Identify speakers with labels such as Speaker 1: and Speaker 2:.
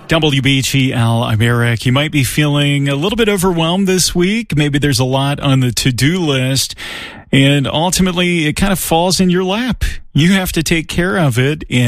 Speaker 1: WBGL, I'm Eric. You might be feeling a little bit overwhelmed this week. Maybe there's a lot on the to-do list, and ultimately it kind of falls in your lap. You have to take care of it, and